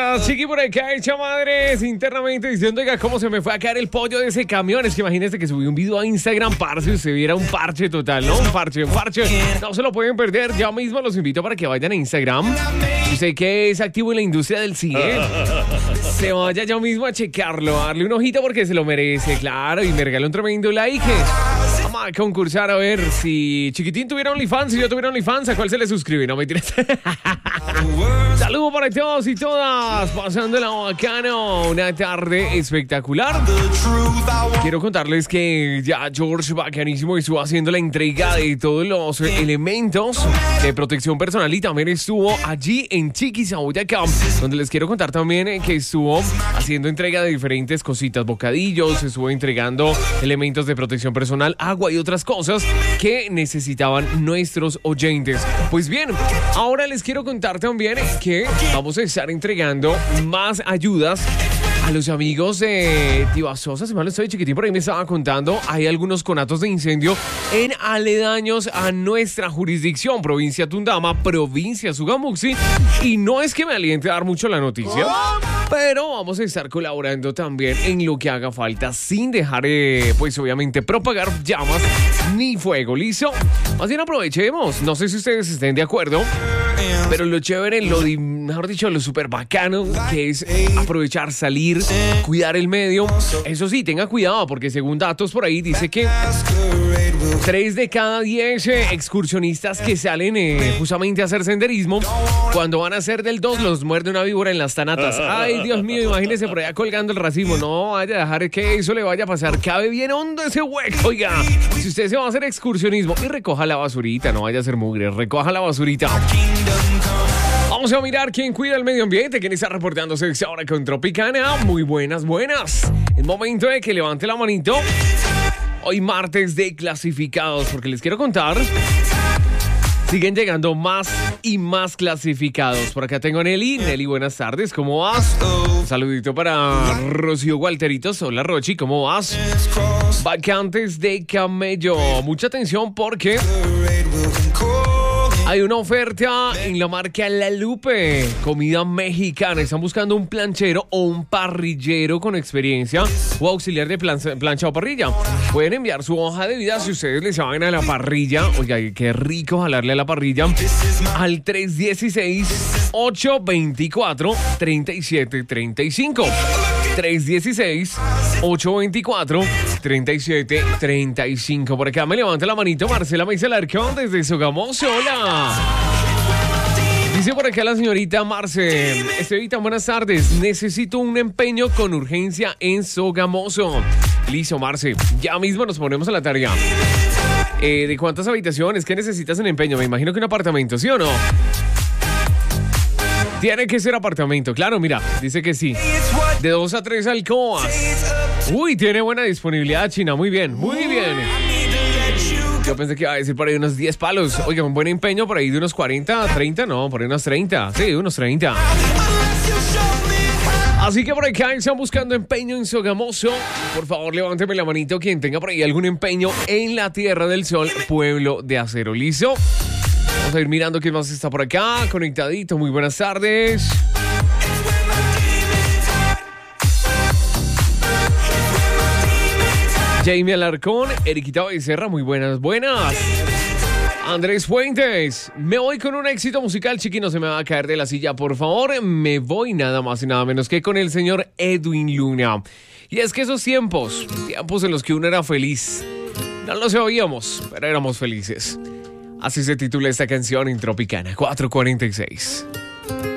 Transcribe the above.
días, Chiqui por acá, hecha madres, internamente diciendo, oiga, cómo se me fue a caer el pollo de ese camión. Es que imagínese que subí un video a Instagram, parce, y se viera un parche total, ¿no? Un parche. No se lo pueden perder, ya mismo los invito para que vayan a Instagram. Usted que es activo en la industria del cine, se vaya ya mismo a checarlo, a darle un ojito porque se lo merece, claro, y me regala un tremendo like. Vamos a concursar a ver si Chiquitín tuviera OnlyFans, si yo tuviera OnlyFans, ¿a cuál se le suscribe? No me tires. Saludos para todos y todas, pasándola bacano, una tarde espectacular. Quiero contarles que ya George Bacanísimo estuvo haciendo la entrega de todos los elementos de protección personal y también estuvo allí en Chiquis, Boyacá, donde les quiero contar también que estuvo haciendo entrega de diferentes cositas, bocadillos, estuvo entregando elementos de protección personal, agua y otras cosas que necesitaban nuestros oyentes. Pues bien, ahora les quiero contar también que vamos a estar entregando más ayudas a los amigos de Tibasosa. Si mal no estoy, Chiquitín por ahí me estaba contando, hay algunos conatos de incendio en aledaños a nuestra jurisdicción, provincia Tundama, provincia Sugamuxi, y no es que me aliente a dar mucho la noticia, pero vamos a estar colaborando también en lo que haga falta sin dejar, pues obviamente, propagar llamas ni fuego, ¿listo? Más bien aprovechemos, no sé si ustedes estén de acuerdo, pero lo chévere, mejor dicho, lo súper bacano que es aprovechar, salir, cuidar el medio. Eso sí, tenga cuidado porque según datos por ahí dice que 3 de cada 10 excursionistas que salen justamente a hacer senderismo, cuando van a hacer del 2 los muerde una víbora en las tanatas. Ay, Dios mío, imagínese por allá colgando el racimo. No vaya a dejar que eso le vaya a pasar. Cabe bien hondo ese hueco. Oiga, si usted se va a hacer excursionismo, y recoja la basurita, no vaya a ser mugre, recoja la basurita. Vamos a mirar quién cuida el medio ambiente, quién está reportándose ahora con Tropicana. Muy buenas. Es momento de que levante la manito. Hoy martes de clasificados, porque les quiero contar, siguen llegando más y más clasificados. Por acá tengo a Nelly. Nelly, buenas tardes, ¿cómo vas? Un saludito para Rocío Gualteritos. Hola, Rochi, ¿cómo vas? Vacantes de camello. Mucha atención porque hay una oferta en la marca La Lupe, comida mexicana. Están buscando un planchero o un parrillero con experiencia o auxiliar de plancha o parrilla. Pueden enviar su hoja de vida si ustedes les saben a la parrilla. Oiga, qué rico jalarle a la parrilla. Al 316-824-3735. 316-824-3735. Por acá me levanta la manito Marcela Meisel Arcón desde Sogamoso. Hola. Dice por acá la señorita Marce. Estevita, buenas tardes. Necesito un empeño con urgencia en Sogamoso. Listo, Marce. Ya mismo nos ponemos a la tarea. ¿De cuántas habitaciones? ¿Qué necesitas en empeño? Me imagino que un apartamento, ¿sí o no? Tiene que ser apartamento, claro, mira, dice que sí. De 2 a 3 alcobas. Uy, tiene buena disponibilidad, China, muy bien. Yo pensé que iba a decir por ahí unos 10 palos. Oiga, un buen empeño por ahí de unos 40, 30, no, por ahí unos 30. Sí, unos 30. Así que por acá están buscando empeño en Sogamoso. Por favor, levánteme la manito quien tenga por ahí algún empeño en la Tierra del Sol, Pueblo de Acero. ¿Listo? Vamos a ir mirando quién más está por acá, conectadito. Muy buenas tardes. Jamie Alarcón, Eriquita Becerra, muy buenas. Andrés Fuentes, me voy con un éxito musical, Chiqui, no se me va a caer de la silla, por favor. Me voy nada más y nada menos que con el señor Edwin Luna. Y es que esos tiempos en los que uno era feliz, no los oíamos, pero éramos felices. Así se titula esta canción en Tropicana 446.